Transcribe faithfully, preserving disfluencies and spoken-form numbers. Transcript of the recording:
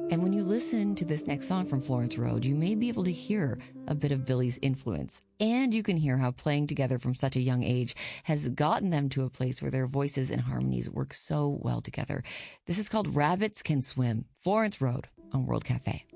And when you listen to this next song from Florence Road, you may be able to hear a bit of Billy's influence. And you can hear how playing together from such a young age has gotten them to a place where their voices and harmonies work so well together. This is called Rabbits Can Swim, Florence Road on World Cafe.